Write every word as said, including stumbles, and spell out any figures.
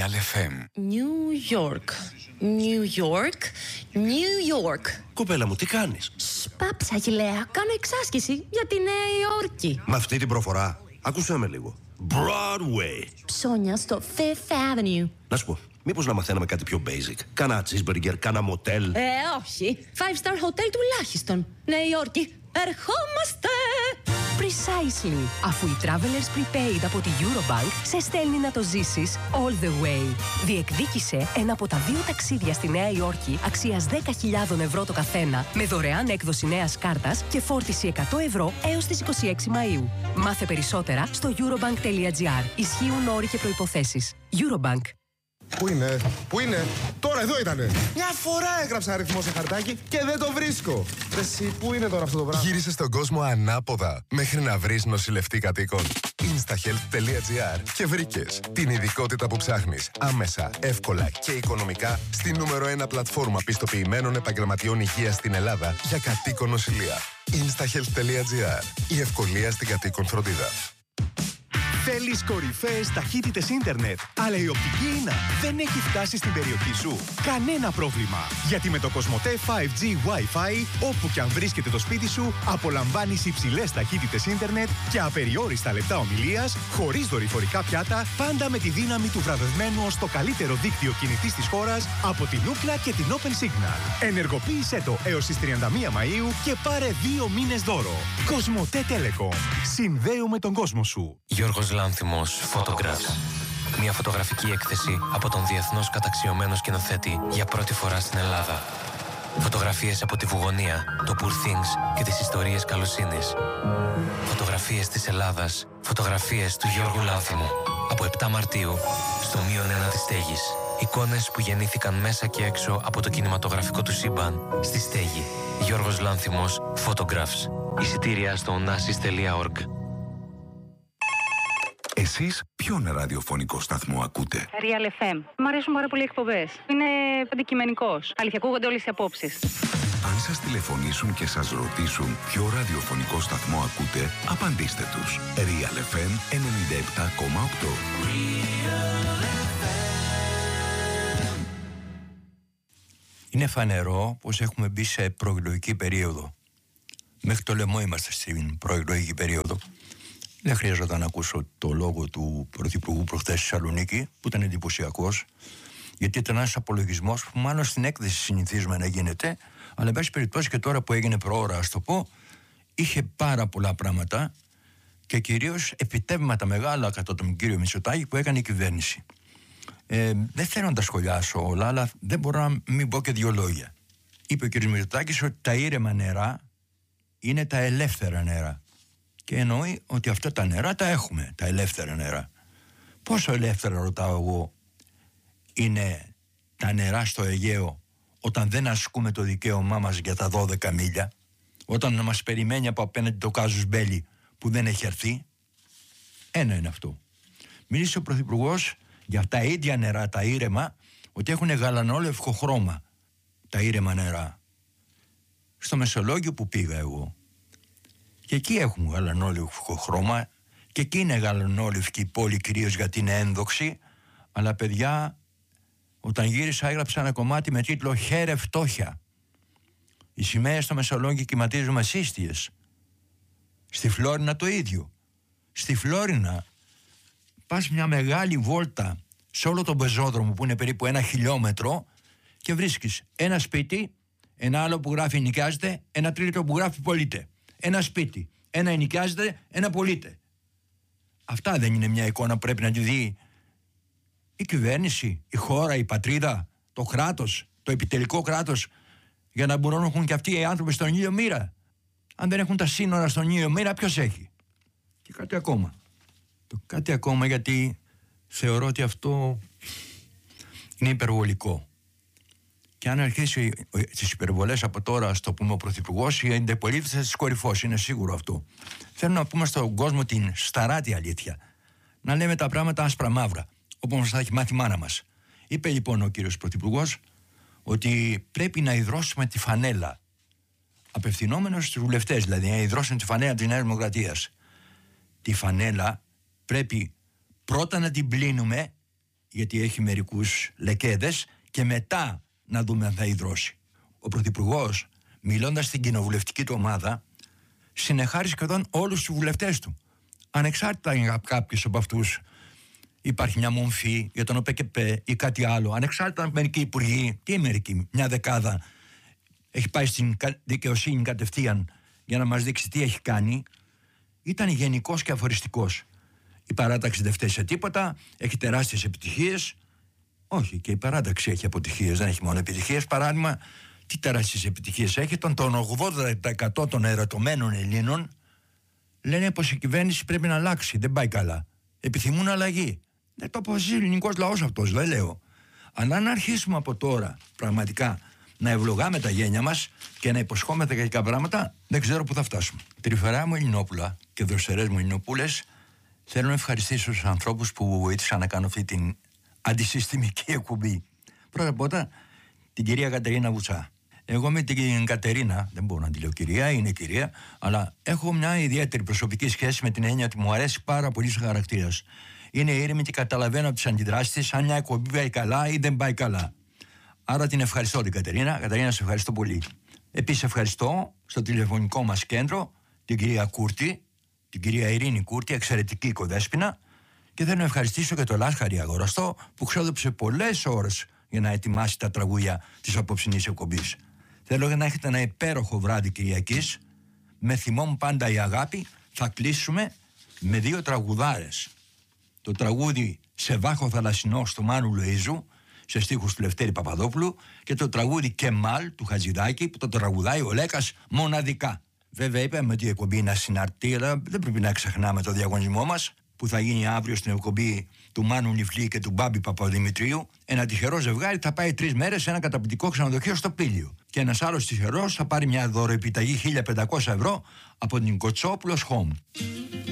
Real εφ εμ. New York. New York. New York. Κοπέλα μου, τι κάνεις? Σπάψα, Αγγελέα. Κάνω εξάσκηση για τη Νέα Υόρκη. Με αυτή την προφορά. Άκουσέ με λίγο. Broadway. Ψώνια στο Fifth Avenue. Να σου πω, μήπως να μαθαίναμε κάτι πιο basic? Κάνα cheeseburger, κάνα μοτέλ. Ε, όχι. Five star hotel τουλάχιστον. Νέα Υόρκη. Ερχόμαστε! Precisely. Αφού η Travelers Prepaid από τη Eurobank σε στέλνει να το ζήσεις all the way. Διεκδίκησε ένα από τα δύο ταξίδια στη Νέα Υόρκη αξίας δέκα χιλιάδες ευρώ το καθένα με δωρεάν έκδοση νέας κάρτας και φόρτιση εκατό ευρώ έως τις είκοσι έξι Μαΐου. Μάθε περισσότερα στο eurobank τελεία gr. Ισχύουν όροι και προϋποθέσεις. Eurobank. Πού είναι, πού είναι, τώρα εδώ ήτανε. Μια φορά έγραψα αριθμό σε χαρτάκι και δεν το βρίσκω. Εσύ, πού είναι τώρα αυτό το πράγμα? Γύρισε στον κόσμο ανάποδα μέχρι να βρεις νοσηλευτή κατοίκων. instahealth τελεία gr και βρήκες την ειδικότητα που ψάχνεις άμεσα, εύκολα και οικονομικά στη νούμερο ένα πλατφόρμα πιστοποιημένων επαγγελματιών υγείας στην Ελλάδα για κατοίκον νοσηλεία. instahealth τελεία gr. Η ευκολία στην κατοίκον φροντίδα. Θέλεις κορυφαίες ταχύτητες ίντερνετ, αλλά η οπτική ίνα δεν έχει φτάσει στην περιοχή σου? Κανένα πρόβλημα, γιατί με το Κοσμοτέ φάιβ τζι Wi-Fi, όπου και αν βρίσκεται το σπίτι σου, απολαμβάνεις υψηλές ταχύτητες ίντερνετ και απεριόριστα λεπτά ομιλίας, χωρίς δορυφορικά πιάτα, πάντα με τη δύναμη του βραβευμένου ως το καλύτερο δίκτυο κινητής της χώρας από την Ookla και την Open Signal. Ενεργοποίησέ το έως τις τριάντα μία Μαΐου και πάρε δύο μήνες δώρο. Κοσμοτέ Telecom. Συνδέουμε τον κόσμο σου. Γιώργος Λάνθιμος, Photographs. Μια φωτογραφική έκθεση από τον διεθνώς καταξιωμένο σκηνοθέτη για πρώτη φορά στην Ελλάδα. Φωτογραφίες από τη Βουγωνία, το Poor Things και τις ιστορίες καλοσύνης. Φωτογραφίες της Ελλάδας, φωτογραφίες του Γιώργου Λάνθιμου. Από επτά Μαρτίου, στο μείον ένα της Στέγης. Εικόνες που γεννήθηκαν μέσα και έξω από το κινηματογραφικό του σύμπαν, στη Στέγη. Γιώργος Λάνθιμος, Photographs. Εισιτήρια στο nasis τελεία org. Εσείς ποιον ραδιοφωνικό σταθμό ακούτε? Real εφ εμ. Μ' αρέσουν πάρα πολύ οι εκπομπές. Είναι αντικειμενικός. Αλήθεια, ακούγονται όλες οι απόψεις. Αν σας τηλεφωνήσουν και σας ρωτήσουν ποιο ραδιοφωνικό σταθμό ακούτε, απαντήστε τους. Real εφ εμ ενενήντα επτά κόμμα οκτώ. Είναι φανερό πως έχουμε μπει σε προεκλογική περίοδο. Μέχρι το λαιμό είμαστε στην προεκλογική περίοδο. Δεν χρειαζόταν να ακούσω το λόγο του Πρωθυπουργού προχθές στη Θεσσαλονίκη, που ήταν εντυπωσιακός, γιατί ήταν ένας απολογισμός που μάλλον στην έκθεση συνηθίζουμε να γίνεται, αλλά εν πάση περιπτώσει και τώρα που έγινε προώρα, ας το πω, είχε πάρα πολλά πράγματα και κυρίως επιτεύγματα μεγάλα κατά τον κύριο Μητσοτάκη που έκανε η κυβέρνηση. Ε, δεν θέλω να τα σχολιάσω όλα, αλλά δεν μπορώ να μην πω και δύο λόγια. Είπε ο κ. Μητσοτάκης ότι τα ήρεμα νερά είναι τα ελεύθερα νερά. Και εννοεί ότι αυτά τα νερά τα έχουμε, τα ελεύθερα νερά. Πόσο ελεύθερα, ρωτάω εγώ, είναι τα νερά στο Αιγαίο όταν δεν ασκούμε το δικαίωμά μας για τα δώδεκα μίλια, όταν μας περιμένει από απέναντι το κάζους μπέλι που δεν έχει έρθει? Ένα είναι αυτό. Μίλησε ο Πρωθυπουργός για τα ίδια νερά, τα ήρεμα, ότι έχουν γαλανόλευκο χρώμα τα ήρεμα νερά. Στο Μεσολόγγιο που πήγα εγώ, και εκεί έχουν γαλανόλευκο χρώμα και εκεί είναι γαλανόλευκη η πόλη, κυρίως γιατί είναι ένδοξη, αλλά παιδιά, όταν γύρισα έγραψα ένα κομμάτι με τίτλο «Χαίρε φτώχεια». Οι σημαίες στο Μεσολόγγιο κυματίζουν με σύστιες. Στη Φλόρινα το ίδιο. Στη Φλόρινα πας μια μεγάλη βόλτα σε όλο τον πεζόδρομο που είναι περίπου ένα χιλιόμετρο και βρίσκεις ένα σπίτι, ένα άλλο που γράφει νοικιάζεται, ένα τρίτο που γράφει πωλείται. Ένα σπίτι, ένα ενοικιάζεται, ένα πωλείται. Αυτά δεν είναι μια εικόνα που πρέπει να τη δει η κυβέρνηση, η χώρα, η πατρίδα, το κράτος, το επιτελικό κράτος, για να μπορούν να έχουν και αυτοί οι άνθρωποι στον ήλιο μοίρα? Αν δεν έχουν τα σύνορα στον ήλιο μοίρα, ποιος έχει? Και κάτι ακόμα. Το κάτι ακόμα, γιατί θεωρώ ότι αυτό είναι υπερβολικό. Και αν αρχίσει τις υπερβολές από τώρα, στο πούμε ο Πρωθυπουργός, η αντιπολίτευση θα τις κορυφώσει, είναι σίγουρο αυτό. Θέλω να πούμε στον κόσμο την σταράτη αλήθεια. Να λέμε τα πράγματα άσπρα μαύρα, όπως μας τα έχει μάθει η μάνα μας. Είπε λοιπόν ο κύριος Πρωθυπουργός ότι πρέπει να υδρώσουμε τη φανέλα. Απευθυνόμενος στους βουλευτές, δηλαδή να υδρώσουν τη φανέλα της Νέας Δημοκρατίας. Τη φανέλα πρέπει πρώτα να την πλύνουμε γιατί έχει μερικούς λεκέδες, και μετά να δούμε αν θα υδρώσει. Ο Πρωθυπουργός, μιλώντας στην κοινοβουλευτική του ομάδα, συνεχάρει σχεδόν όλους τους βουλευτές του. Ανεξάρτητα για κάποιους από αυτούς υπάρχει μια μομφή για τον ΟΠΕΚΕΠΕ ή κάτι άλλο, ανεξάρτητα από μερικοί υπουργοί, τι μερικοί, μια δεκάδα έχει πάει στην δικαιοσύνη κατευθείαν για να μας δείξει τι έχει κάνει, ήταν γενικός και αφοριστικός. Η παράταξη δεν φταίει σε τίποτα, έχει τεράστιες επιτυχίες. Όχι, και η παράταξη έχει αποτυχίες, δεν έχει μόνο επιτυχίες. Παράδειγμα, τι τεράστιες επιτυχίες έχει? Τον, τον ογδόντα τοις εκατό των ερωτωμένων Ελλήνων λένε πως η κυβέρνηση πρέπει να αλλάξει, δεν πάει καλά. Επιθυμούν αλλαγή. Δεν το αποφασίζει ο ελληνικός λαός αυτός, δεν λέω. Αλλά αν αρχίσουμε από τώρα πραγματικά να ευλογάμε τα γένια μας και να υποσχόμεθα κακά πράγματα, δεν ξέρω πού θα φτάσουμε. Τρυφερά μου Ελληνόπουλα και δροσερές μου Ελληνοπούλες, θέλω να ευχαριστήσω τους ανθρώπους που βοήθησαν να κάνω αυτή την αντισυστημική εκπομπή. Πρώτα απ' όλα την κυρία Κατερίνα Βουτσά. Εγώ με την Κατερίνα, δεν μπορώ να τη λέω κυρία, είναι κυρία, αλλά έχω μια ιδιαίτερη προσωπική σχέση με την έννοια ότι μου αρέσει πάρα πολύ σαν χαρακτήρας. Είναι ήρεμη και καταλαβαίνω από τις αντιδράσεις της αν μια εκπομπή πάει καλά ή δεν πάει καλά. Άρα την ευχαριστώ την Κατερίνα. Κατερίνα, σε ευχαριστώ πολύ. Επίσης ευχαριστώ στο τηλεφωνικό μας κέντρο την κυρία Κούρτη, την κυρία Ειρήνη Κούρτη, εξαιρετική οικοδέσποινα, και θέλω να ευχαριστήσω και το Λάσχαρη Αγοραστό που ξόδεψε πολλές ώρες για να ετοιμάσει τα τραγούδια της απόψινής εκπομπής. Θέλω να έχετε ένα υπέροχο βράδυ Κυριακής. Με θυμό πάντα η αγάπη. Θα κλείσουμε με δύο τραγουδάρες. Το τραγούδι «Σε βάχο θαλασσινό» του Μάνου Λοΐζου, σε στίχους του Λευτέρη Παπαδόπουλου, και το τραγούδι «Κεμάλ» του Χατζηδάκη, που το τραγουδάει ο Λέκας μοναδικά. Βέβαια είπαμε ότι η εκπομπή είναι ασυναρτή, αλλά δεν πρέπει να ξεχνάμε το διαγωνισμό μας που θα γίνει αύριο στην εκπομπή του Μάνου Νιφλή και του Μπάμπη Παπαδημητρίου. Ένα τυχερό ζευγάρι θα πάει τρεις μέρες σε ένα καταπληκτικό ξενοδοχείο στο Πήλιο. Και ένας άλλος τυχερός θα πάρει μια δωροεπιταγή χίλια πεντακόσια ευρώ από την Κοτσόπουλος Home.